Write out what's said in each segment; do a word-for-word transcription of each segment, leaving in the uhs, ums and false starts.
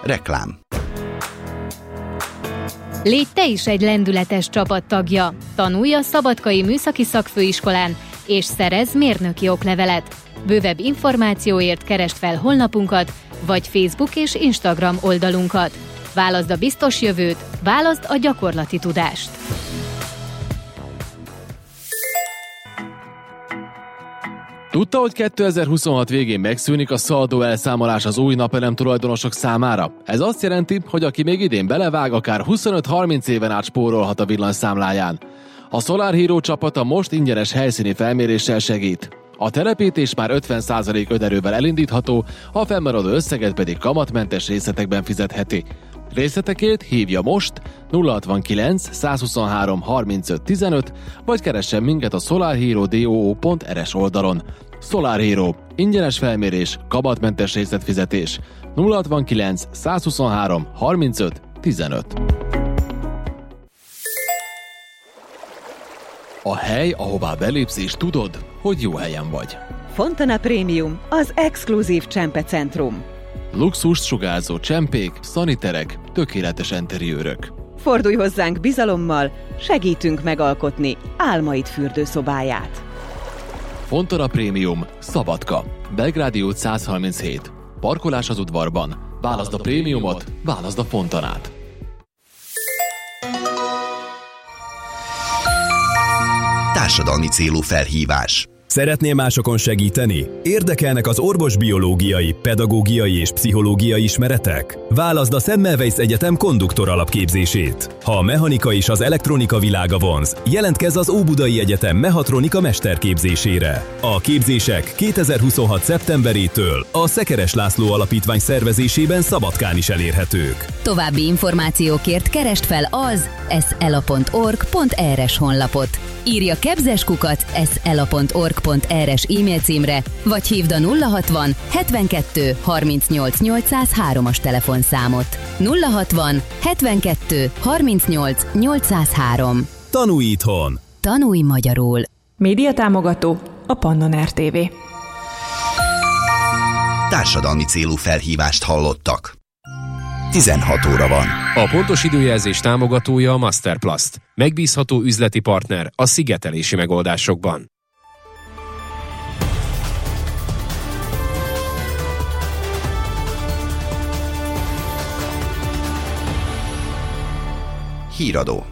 Reklám. Légy te is egy lendületes csapat tagja. Tanulj a Szabadkai Műszaki Szakfőiskolán, és szerezz mérnöki oklevelet. Bővebb információért keresd fel honlapunkat, vagy Facebook és Instagram oldalunkat. Válaszd a biztos jövőt, válaszd a gyakorlati tudást. Tudta, hogy kétezer-huszonhat végén megszűnik a szaldó elszámolás az új napelem tulajdonosok számára? Ez azt jelenti, hogy aki még idén belevág, akár huszonöt-harminc éven át spórolhat a villanyszámláján. A Solar Hero csapata most ingyenes helyszíni felméréssel segít. A telepítés már ötven százalék önerővel elindítható, a fennmaradó összeget pedig kamatmentes részletekben fizetheti. Részletekért hívja most nulla hatvankilenc százhuszonhárom harmincöt tizenöt, vagy keressen minket a solarhero pont r s oldalon. Solar Hero. Ingyenes felmérés, kamatmentes részletfizetés. nulla hatvankilenc százhuszonhárom harmincöt tizenöt. A hely, ahová belépsz és tudod, hogy jó helyen vagy. Fontana Premium, az exkluzív csempecentrum. Luxust sugárzó csempék, szaniterek, tökéletes enteriőrök. Fordulj hozzánk bizalommal, segítünk megalkotni álmaid fürdőszobáját. Fontana Premium, Szabadka, Belgrádi út száz harminchét. Parkolás az udvarban. Válaszd a prémiumot, válaszd a Fontanát. Társadalmi célú felhívás. Szeretnél másokon segíteni? Érdekelnek az orvosbiológiai, pedagógiai és pszichológiai ismeretek? Válaszd a Semmelweis Egyetem konduktor alapképzését. Ha a mechanika és az elektronika világa vonz, jelentkezz az Óbudai Egyetem mehatronika mesterképzésére. A képzések kétezer-huszonhat szeptemberétől a Szekeres László Alapítvány szervezésében Szabadkán is elérhetők. További információkért keresd fel az eszela pont org pont r s honlapot. Írja kebzeskukat eszela pont org pont r s e-mail címre, vagy hívd a nulla hatvan hetvenkettő harmincnyolc nyolcszázhárom-as telefonszámot. nulla hatvan hetvenkettő harmincnyolc nyolcszázhárom. Tanulj itthon! Tanulj magyarul! Média támogató a Pannon er té vé. Társadalmi célú felhívást hallottak. tizenhat óra van. A pontos időjelzés támogatója a Masterplast. Megbízható üzleti partner a szigetelési megoldásokban. Híradó.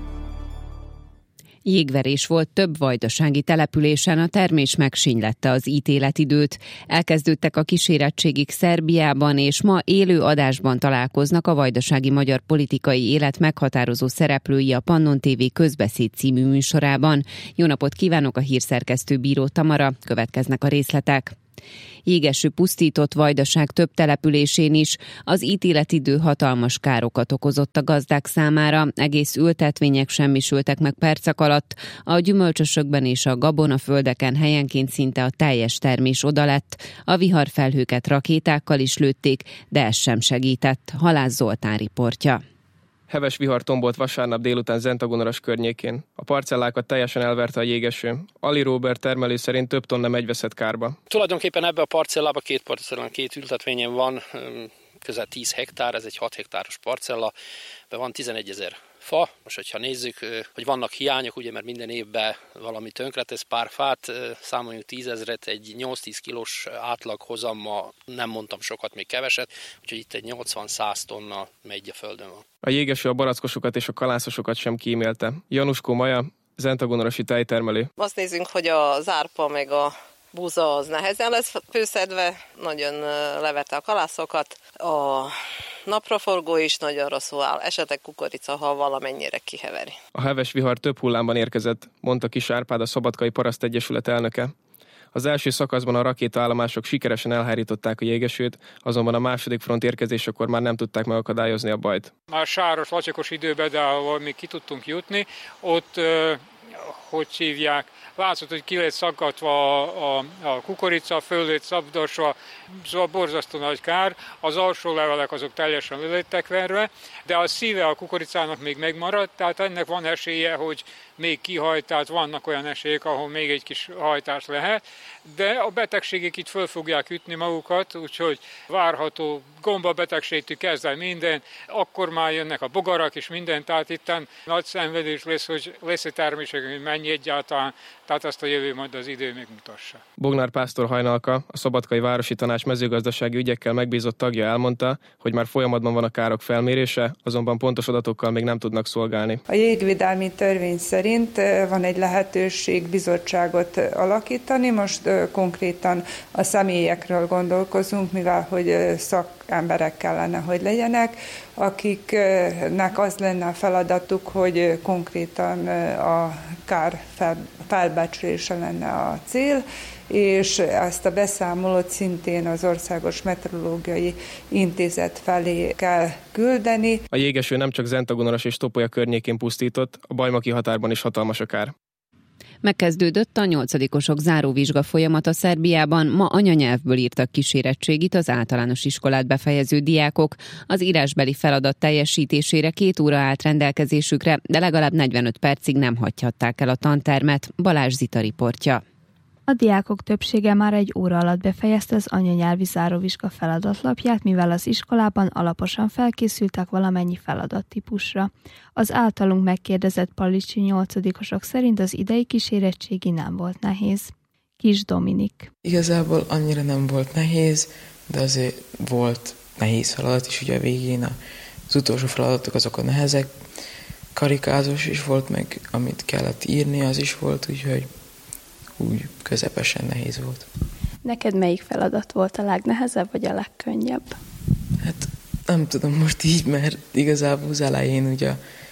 Jégverés volt több vajdasági településen, a termés megsínylette az ítéletidőt. Elkezdődtek a kísérettségig Szerbiában, és ma élő adásban találkoznak a vajdasági magyar politikai élet meghatározó szereplői a Pannon té vé Közbeszéd című műsorában. Jó napot kívánok, a hírszerkesztő Bíró Tamara, következnek a részletek. Jégeső pusztított Vajdaság több településén is. Az ítéletidő hatalmas károkat okozott a gazdák számára, egész ültetvények semmisültek meg percek alatt, a gyümölcsösökben és a gabonaföldeken helyenként szinte a teljes termés oda lett, a viharfelhőket rakétákkal is lőtték, de ez sem segített. Halász Zoltán riportja. Heves vihar tombolt vasárnap délután Zentagonoras környékén. A parcellákat teljesen elverte a jégeső. Ali Róbert termelő szerint több tonna megy veszett kárba. Tulajdonképpen ebbe a parcellában, két parcellán, két ültetvényen van, közel tíz hektár, ez egy hat hektáros parcella, be van tizenegyezer fa. Most, hogyha nézzük, hogy vannak hiányok, ugye, mert minden évben valami tönkretesz pár fát, számoljunk tízezret, egy nyolc-tíz kilós átlaghozammal, nem mondtam sokat, még keveset, úgyhogy itt egy nyolcvan-száz tonna megy a földön van. A jégeső a barackosokat és a kalászosokat sem kímélte. Januskó Maja, Zentagonorosi tejtermelő. Azt nézzünk, hogy a zárpa meg a búza az nehezen lesz főszedve, nagyon levette a kalászokat, a napraforgó is nagyon rosszul áll, esetleg kukorica, ha valamennyire kiheveri. A heves vihar több hullámban érkezett, mondta Kis Árpád, a Szabadkai Parasztegyesület elnöke. Az első szakaszban a rakétaállomások sikeresen elhárították a jégesőt, azonban a második front érkezésekor már nem tudták megakadályozni a bajt. Már sáros, lacsikos időben, de ahol mi ki tudtunk jutni, ott, hogy hívják, látszott, hogy ki lett szakadva a, a, a kukorica, föl lett szabdosva, szóval borzasztó nagy kár. Az alsó levelek azok teljesen le lettek verve, de a szíve a kukoricának még megmaradt, tehát ennek van esélye, hogy még kihajt, tehát vannak olyan esélyek, ahol még egy kis hajtás lehet, de a betegségek itt föl fogják ütni magukat, úgyhogy várható gombabetegségtől kezdve minden, akkor már jönnek a bogarak és minden, tehát itt nagy szenvedés lesz, hogy lesz a termések, hogy mennyi egyáltalán, tehát azt a jövő majd az idő megmutassa. Bognár Pásztor Hajnalka, a Szabadkai Városi Tanács mezőgazdasági ügyekkel megbízott tagja elmondta, hogy már folyamatban van a károk felmérése, azonban pontos adatokkal még nem tudnak szolgálni. A jégvédelmi törvény szerint van egy lehetőség bizottságot alakítani, most konkrétan a személyekről gondolkozunk, mivel hogy szakemberek kellene, hogy legyenek, akiknek az lenne a feladatuk, hogy konkrétan a kár felbecslése lenne a cél, és ezt a beszámolót szintén az Országos Meteorológiai Intézet felé kell küldeni. A jégeső nem csak Zentagonoras és Topolya környékén pusztított, a bajmaki határban is hatalmas a kár. Megkezdődött a nyolcadikosok záróvizsga folyamata Szerbiában, ma anyanyelvből írtak kísérettségit az általános iskolát befejező diákok. Az írásbeli feladat teljesítésére két óra állt rendelkezésükre, de legalább negyvenöt percig nem hagyhatták el a tantermet. Balázs Zita riportja. A diákok többsége már egy óra alatt befejezte az anyanyelvi záróvizsga feladatlapját, mivel az iskolában alaposan felkészültek valamennyi feladattípusra. Az általunk megkérdezett palicsi nyolcadikosok szerint az idei kísérettségi nem volt nehéz. Kis Dominik. Igazából annyira nem volt nehéz, de azért volt nehéz feladat is, ugye a végén az utolsó feladatok azok a nehezek. Karikázós is volt, meg amit kellett írni, az is volt, úgyhogy úgy közepesen nehéz volt. Neked melyik feladat volt a legnehezebb, vagy a legkönnyebb? Hát nem tudom most így, mert igazából az elején ugye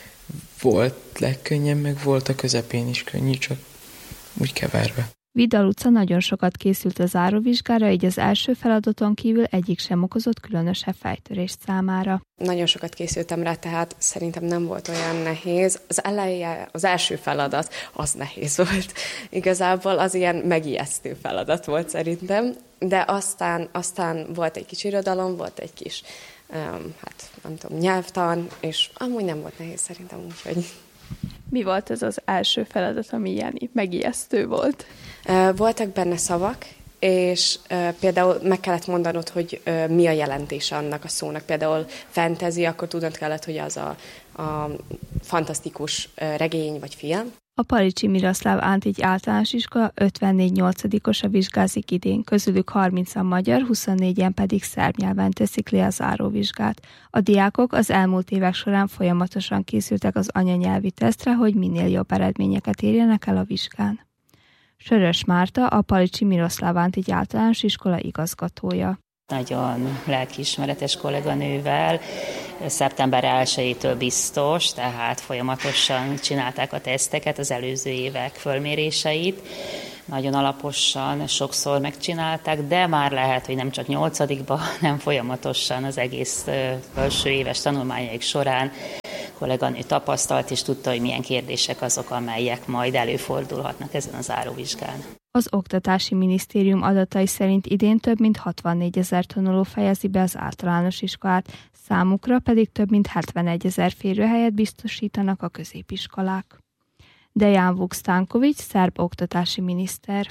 volt legkönnyebb, meg volt a közepén is könnyű, csak úgy keverve. Vida Luca nagyon sokat készült a záróvizsgára, így az első feladaton kívül egyik sem okozott különösebb fejtörést számára. Nagyon sokat készültem rá, tehát szerintem nem volt olyan nehéz. Az eleje, az első feladat, az nehéz volt. Igazából az ilyen megijesztő feladat volt szerintem, de aztán, aztán volt egy kis irodalom, volt egy kis, um, hát nem tudom, nyelvtan, és amúgy nem volt nehéz szerintem, úgyhogy... Mi volt ez az első feladat, ami ilyen megijesztő volt? Voltak benne szavak, és uh, például meg kellett mondanod, hogy uh, mi a jelentése annak a szónak. Például fantasy, akkor tudnod kellett, hogy az a, a fantasztikus uh, regény vagy film. A Palicsi Miroszláv Antigy általános iskola ötvennégy nyolcadikosa vizsgázik idén, közülük harmincan magyar, huszonnégyen pedig szerb nyelven teszik le a záróvizsgát. A diákok az elmúlt évek során folyamatosan készültek az anyanyelvi tesztre, hogy minél jobb eredményeket érjenek el a vizsgán. Sörös Márta, a Palicsi Miroszláv Antigy általános iskola igazgatója. Nagyon lelkiismeretes kolléganővel, szeptember elsejétől biztos, tehát folyamatosan csinálták a teszteket, az előző évek fölméréseit. Nagyon alaposan, sokszor megcsinálták, de már lehet, hogy nem csak nyolcadikban, hanem folyamatosan az egész felső éves tanulmányaik során kolléganő tapasztalt, és tudta, hogy milyen kérdések azok, amelyek majd előfordulhatnak ezen a záróvizsgán. Az Oktatási Minisztérium adatai szerint idén több mint hatvannégyezer tanuló fejezi be az általános iskolát, számukra pedig több mint hetvenegyezer férőhelyet biztosítanak a középiskolák. Dejan Vukstankovics, szerb oktatási miniszter.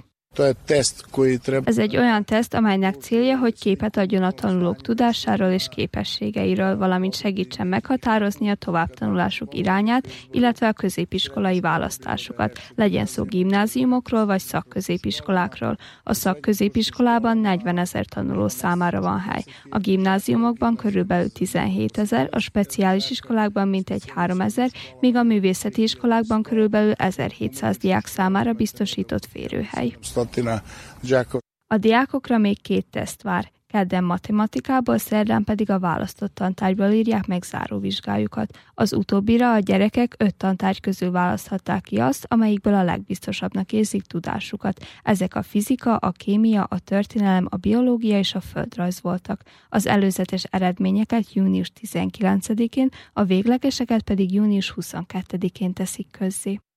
Ez egy olyan teszt, amelynek célja, hogy képet adjon a tanulók tudásáról és képességeiről, valamint segítsen meghatározni a továbbtanulásuk irányát, illetve a középiskolai választásukat, legyen szó gimnáziumokról vagy szakközépiskolákról. A szakközépiskolában negyvenezer tanuló számára van hely, a gimnáziumokban körülbelül tizenhétezer, a speciális iskolákban mintegy háromezer, míg a művészeti iskolákban körülbelül ezerhétszáz diák számára biztosított férőhely. A diákokra még két teszt vár. Kedden matematikából, szerdán pedig a választott tantárgyból írják meg záróvizsgájukat. Az utóbbira a gyerekek öt tantárgy közül választhatták ki azt, amelyikből a legbiztosabbnak érzik tudásukat. Ezek a fizika, a kémia, a történelem, a biológia és a földrajz voltak. Az előzetes eredményeket június tizenkilencedikén, a véglegeseket pedig június huszonkettedikén teszik közzé.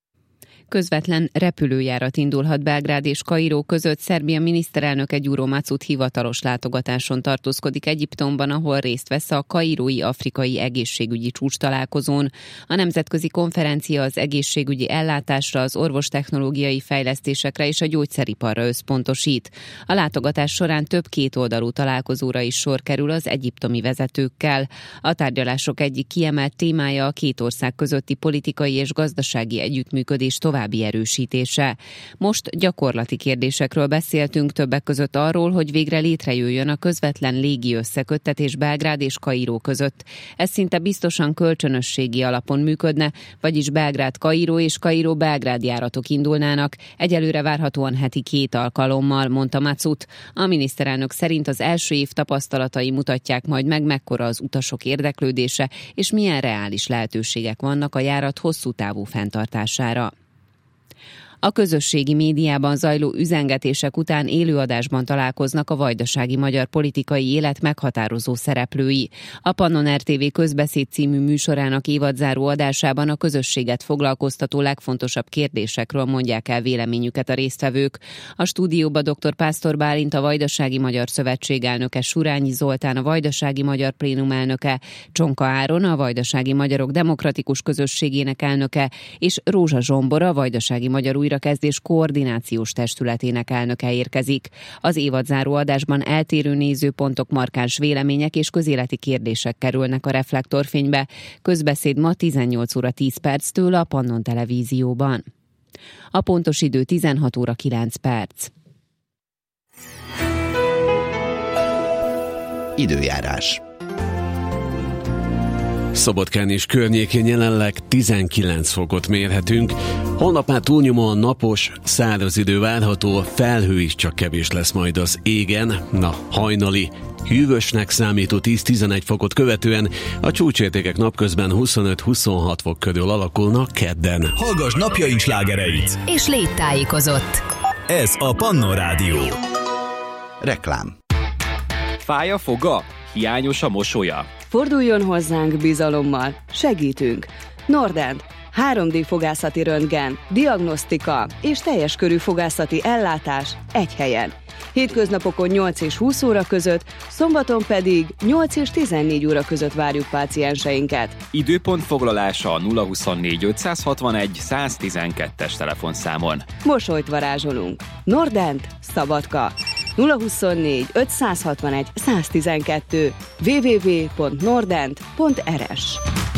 Közvetlen repülőjárat indulhat Belgrád és Kairó között. Szerbia miniszterelnöke Gyuro Macut hivatalos látogatáson tartózkodik Egyiptomban, ahol részt vesz a kairói afrikai egészségügyi csúcstalálkozón. A nemzetközi konferencia az egészségügyi ellátásra, az orvostechnológiai fejlesztésekre és a gyógyszeriparra összpontosít. A látogatás során több kétoldalú találkozóra is sor kerül az egyiptomi vezetőkkel. A tárgyalások egyik kiemelt témája a két ország közötti politikai és gazdasági együttműködés további erősítése. Most gyakorlati kérdésekről beszéltünk, többek között arról, hogy végre létrejöjjön a közvetlen légi összeköttetés Belgrád és Kairó között. Ez szinte biztosan kölcsönösségi alapon működne, vagyis Belgrád-Kairó és Kairó-Belgrád járatok indulnának, egyelőre várhatóan heti két alkalommal, mondta Macut. A miniszterelnök szerint az első év tapasztalatai mutatják majd meg, mekkora az utasok érdeklődése, és milyen reális lehetőségek vannak a járat hosszú távú fenntartására. A közösségi médiában zajló üzengetések után élőadásban találkoznak a vajdasági magyar politikai élet meghatározó szereplői. A Pannon er té vé Közbeszéd című műsorának évadzáró adásában a közösséget foglalkoztató legfontosabb kérdésekről mondják el véleményüket a résztvevők. A stúdióba dr. Pásztor Bálint, a Vajdasági Magyar Szövetség elnöke, Surányi Zoltán, a Vajdasági Magyar Plénum elnöke, Csonka Áron, a Vajdasági Magyarok Demokratikus Közösségének elnöke, és Rózsa Zsombor, a Vajdasági Magyar Újrakezdés Koordinációs Testületének elnöke érkezik. Az évadzáró adásban eltérő nézőpontok, markáns vélemények és közéleti kérdések kerülnek a reflektorfénybe. Közbeszéd ma tizennyolc óra tíz perctől a Pannon Televízióban. A pontos idő tizenhat óra kilenc perc. Időjárás. Szabadkán és környékén jelenleg tizenkilenc fokot mérhetünk. Holnap már túlnyomóan napos, száraz idő várható, felhő is csak kevés lesz majd az égen. Na, hajnali, hűvösnek számító tíz-tizenegy fokot követően a csúcsértékek napközben huszonöt-huszonhat fok körül alakulnak kedden. Hallgass napjaink slágereit! És légy tájékozott! Ez a Pannon Rádió. Reklám. Fáj a foga? Hiányos a mosolya? Forduljon hozzánk bizalommal, segítünk. Nordent, három dé fogászati röntgen, diagnosztika és teljes körű fogászati ellátás egy helyen. Hétköznapokon nyolc és húsz óra között, szombaton pedig nyolc és tizennégy óra között várjuk pácienseinket. Időpont foglalása a nulla huszonnégy ötszázhatvanegy száztizenkettes telefonszámon. Mosolyt varázsolunk. Nordent, Szabadka. nulla huszonnégy ötszázhatvanegy száztizenkettő double-u double-u double-u pont nordent pont er es.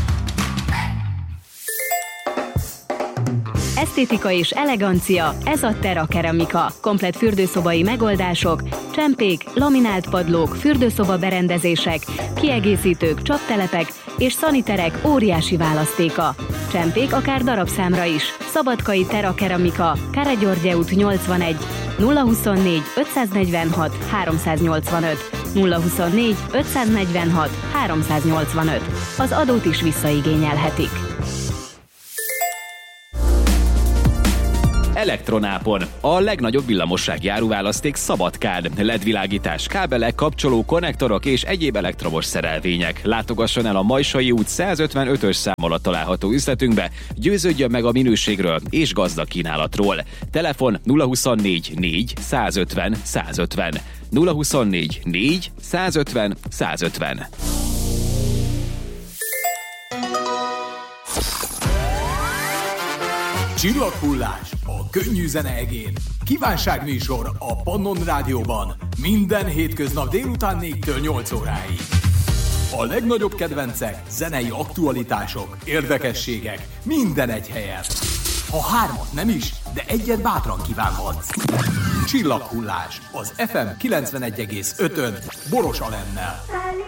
Esztétika és elegancia, ez a Terra Keramika. Komplett fürdőszobai megoldások, csempék, laminált padlók, fürdőszoba berendezések, kiegészítők, csaptelepek és szaniterek óriási választéka. Csempék akár darabszámra is. Szabadkai Terra Keramika, Káregyörgye út nyolcvanegy, nulla huszonnégy ötszáznegyvenhat háromszáznyolcvanöt, nulla huszonnégy ötszáznegyvenhat háromszáznyolcvanöt. Az adót is visszaigényelhetik. Elektronápon. A legnagyobb villamossági áruválaszték Szabadkán. el é dé világítás, kábelek, kapcsoló, konnektorok és egyéb elektromos szerelvények. Látogasson el a Majsai út százötvenötös szám alatt található üzletünkbe, győződjön meg a minőségről és gazdag kínálatról. Telefon nulla huszonnégy négy százötven százötven. nulla huszonnégy négy százötven százötven. Csillaghullás a könnyű zene egén. Kívánságműsor a Pannon Rádióban. Minden hétköznap délután négytől nyolc óráig. A legnagyobb kedvencek, zenei aktualitások, érdekességek, minden egy helyen. Ha hármat nem is, de egyet bátran kívánhatsz. Csillaghullás az ef em kilencvenegy egész ötön Boros Alennel.